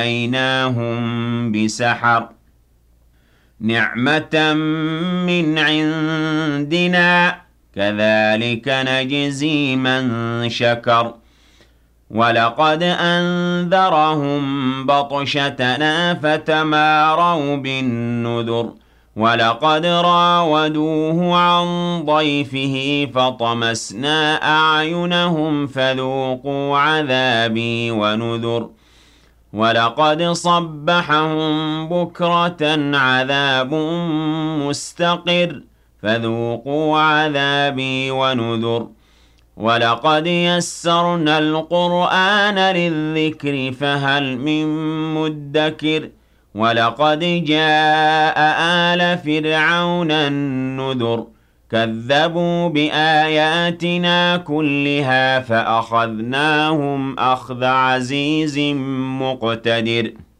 أتيناهم بسحر نعمة من عندنا كذلك نجزي من شكر ولقد أنذرهم بطشتنا فتماروا بالنذر ولقد راودوه عن ضيفه فطمسنا أعينهم فذوقوا عذابي ونذر ولقد صبحهم بكرة عذاب مستقر فذوقوا عذابي ونذر ولقد يسرنا القرآن للذكر فهل من مدكر ولقد جاء آل فرعون النذر كذبوا بآياتنا كلها فأخذناهم أخذ عزيز مقتدر